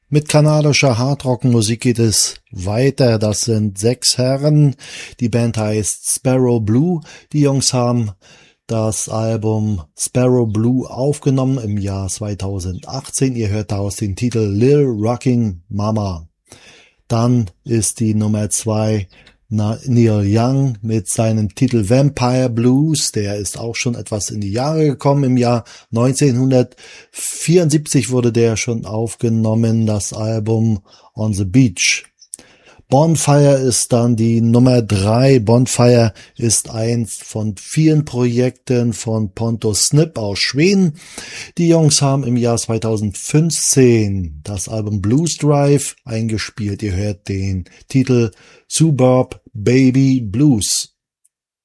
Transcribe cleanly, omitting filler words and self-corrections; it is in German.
Mit kanadischer Hardrock-Musik geht es weiter. Das sind 6 Herren. Die Band heißt Sparrow Blue. Die Jungs haben das Album Sparrow Blue aufgenommen im Jahr 2018. Ihr hört daraus den Titel Lil Rocking Mama. Dann ist die Nummer 2 Neil Young mit seinem Titel Vampire Blues. Der ist auch schon etwas in die Jahre gekommen. Im Jahr 1974 wurde der schon aufgenommen, das Album On the Beach. Bonfire ist dann die Nummer 3. Bonfire ist eins von vielen Projekten von Pontus Snip aus Schweden. Die Jungs haben im Jahr 2015 das Album Blues Drive eingespielt. Ihr hört den Titel Suburb Baby Blues.